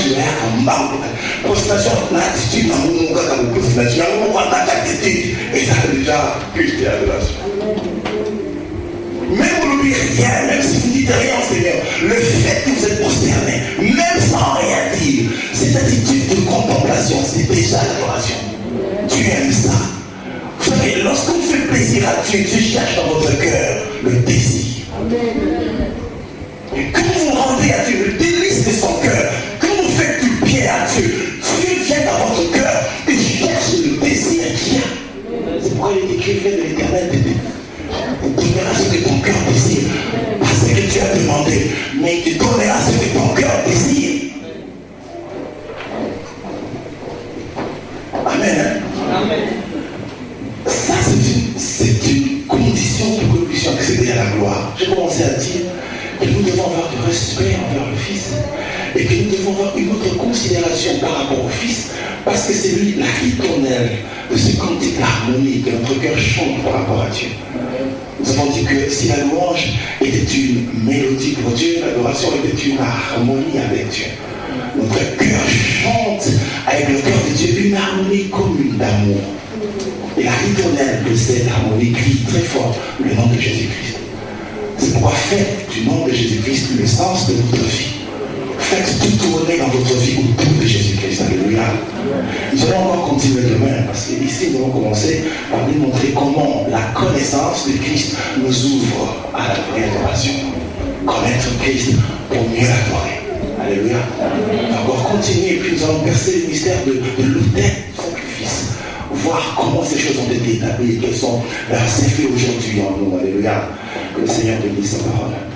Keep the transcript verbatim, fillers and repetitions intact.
Prostration, l'attitude, mon gars, dans le prostration, on va dans l'attitude, et ça a déjà culté l'adoration. Même vous n'oubliez rien, même si vous ne dites rien au Seigneur, le fait que vous êtes prosterné, même sans rien dire, cette attitude de contemplation, c'est déjà l'adoration. Tu aimes ça. Vous savez, lorsqu'on fait plaisir à Dieu, Dieu cherche dans votre cœur le désir. Et quand vous rendez à Dieu le délice de son cœur, quand vous faites du bien à Dieu, Dieu vient dans votre cœur et cherche le désir qu'il y a. C'est pourquoi il est écrit, fais de l'éternel des il donnera ce que ton cœur désire. Pas ce que tu as demandé, mais il donnera ce que ton cœur désire. Amen. Hein? Amen. Ça, c'est une, c'est une condition pour que nous puissions accéder à la gloire. J'ai commencé à dire que nous devons avoir du respect envers le Fils et que nous devons avoir une autre considération par rapport au Fils, parce que c'est lui la ritournelle de ce cantique harmonique que notre cœur chante par rapport à Dieu. Nous avons dit que si la louange était une mélodie pour Dieu, l'adoration était une harmonie avec Dieu. Notre cœur chante avec le cœur de Dieu une harmonie commune d'amour. Et la ritournelle de cette harmonie crie très fort le nom de Jésus-Christ. C'est pourquoi faites du nom de Jésus-Christ le sens de votre vie. Faites tout tourner dans votre vie autour de Jésus-Christ. Alléluia. Nous allons encore continuer demain, parce qu'ici nous allons commencer par nous montrer comment la connaissance de Christ nous ouvre à la vraie adoration. Connaître Christ pour mieux l'adorer. Alléluia. Encore continuer, et puis nous allons percer le mystère de, de l'autel du sacrifice. Voir comment ces choses ont été établies et quels sont leurs effets aujourd'hui en nous. Alléluia. Que le Seigneur bénisse sa parole.